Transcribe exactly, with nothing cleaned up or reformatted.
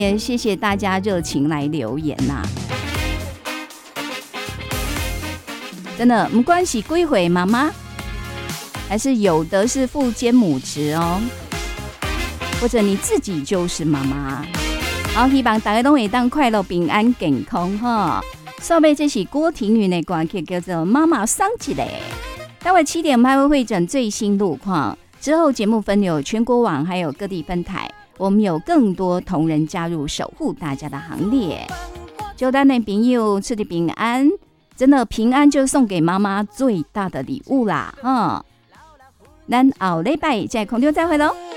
也谢谢大家热情来留言呐、啊。真的，不管是几岁妈妈，还是有的是父兼母职哦，或者你自己就是妈妈。好，希望大家都会当快乐、平安、健康哈。sau尾这是郭婷云的歌曲，叫做《妈妈桑一个》。待会七点拍会会诊最新路况，之后节目分有全国网还有各地分台，我们有更多同仁加入守护大家的行列。就咱的朋友吃的平安。真的平安就送给妈妈最大的礼物啦！哈，咱后礼拜在空中再会喽。